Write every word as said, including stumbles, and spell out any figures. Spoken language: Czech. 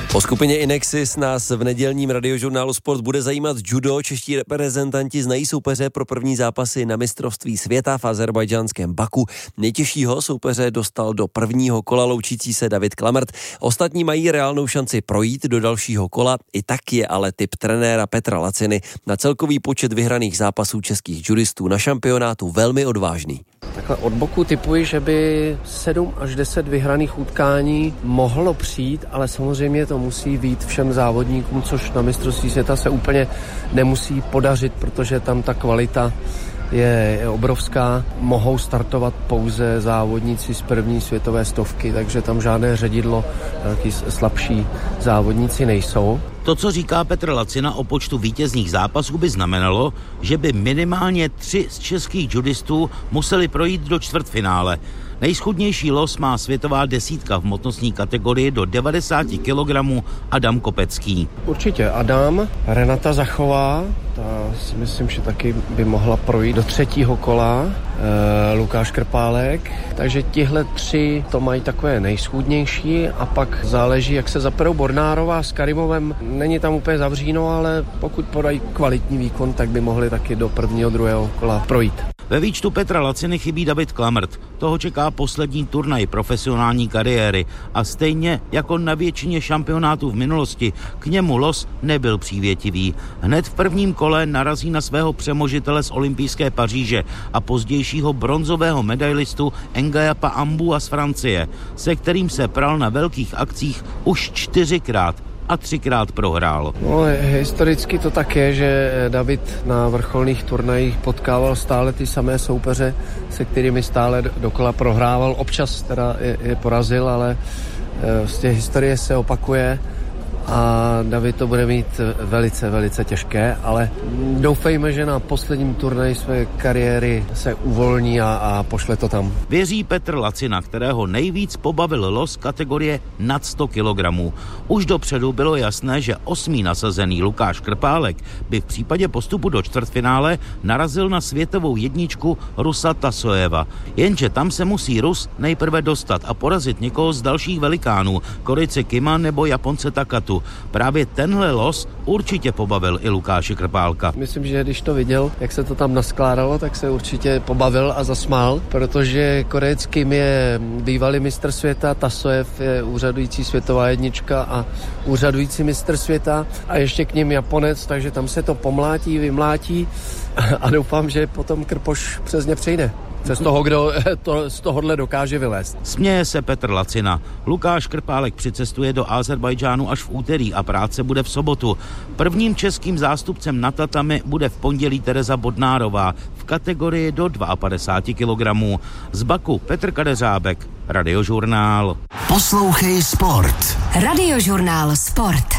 Po skupině Inexis nás v nedělním radiožurnálu Sport bude zajímat judo. Čeští reprezentanti znají soupeře pro první zápasy na mistrovství světa v azerbajdžánském Baku. Nejtěžšího soupeře dostal do prvního kola loučící se David Klamrt. Ostatní mají reálnou šanci projít do dalšího kola. I tak je ale tip trenéra Petra Laciny na celkový počet vyhraných zápasů českých judistů na šampionátu velmi odvážný. Takhle od boku tipuji, že by sedm až deset vyhraných utkání mohlo přijít, ale samozřejmě to musí být všem závodníkům, což na mistrovství světa se úplně nemusí podařit, protože tam ta kvalita je obrovská. Mohou startovat pouze závodníci z první světové stovky, takže tam žádné ředidlo, taky slabší závodníci nejsou. To, co říká Petr Lacina o počtu vítězných zápasů, by znamenalo, že by minimálně tři z českých judistů museli projít do čtvrtfinále. Nejschudnější los má světová desítka v hmotnostní kategorii do devadesát kilogramů Adam Kopecký. Určitě Adam, Renata Zachová, ta si myslím, že taky by mohla projít do třetího kola, e, Lukáš Krpálek, takže tihle tři to mají takové nejschudnější a pak záleží, jak se zaperou Bornárová s Karimovem. Není tam úplně zavříno, ale pokud podají kvalitní výkon, tak by mohli taky do prvního, druhého kola projít. Ve výčtu Petra Laciny chybí David Klamrt. Toho čeká poslední turnaj profesionální kariéry a stejně jako na většině šampionátů v minulosti k němu los nebyl přívětivý. Hned v prvním kole narazí na svého přemožitele z olympijské Paříže a pozdějšího bronzového medailistu Ngayapa Ambua z Francie, se kterým se pral na velkých akcích už čtyřikrát a třikrát prohrál. No, historicky to tak je, že David na vrcholných turnajích potkával stále ty samé soupeře, se kterými stále dokola prohrával. Občas teda je, je porazil, ale z té historie se opakuje a David to bude mít velice, velice těžké, ale doufejme, že na posledním turnaji své kariéry se uvolní a, a pošle to tam. Věří Petr Lacina, kterého nejvíc pobavil los kategorie nad sto kilogramů. Už dopředu bylo jasné, že osmý nasazený Lukáš Krpálek by v případě postupu do čtvrtfinále narazil na světovou jedničku Rusa Tasojeva. Jenže tam se musí Rus nejprve dostat a porazit někoho z dalších velikánů, Korejce Kima nebo Japonce Takatu. Právě tenhle los určitě pobavil i Lukáše Krpálka. Myslím, že když to viděl, jak se to tam naskládalo, tak se určitě pobavil a zasmál, protože Korejec Kim je bývalý mistr světa, Tasojev je úřadující světová jednička a úřadující mistr světa a ještě k ním Japonec, takže tam se to pomlátí, vymlátí a doufám, že potom Krpoš přes ně přejde. Přes toho, kdo to z tohohle dokáže vylézt. Směje se Petr Lacina. Lukáš Krpálek přicestuje do Azerbajdžánu až v úterý a práce bude v sobotu. Prvním českým zástupcem na tatami bude v pondělí Tereza Bodnárová v kategorii do padesát dva kilogramů. Z Baku Petr Kadeřábek, Radiožurnál. Poslouchej Sport. Radiožurnál Sport.